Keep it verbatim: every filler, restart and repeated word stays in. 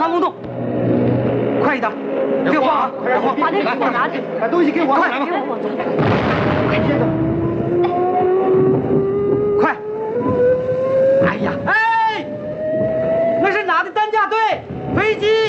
忙弄动，快一点，给我啊！ 快点晃， 把那个火拿着， 把东西给我， 快来吧！ 给我往这边。 快接着。 快！哎呀，哎，那是哪的担架队？飞机！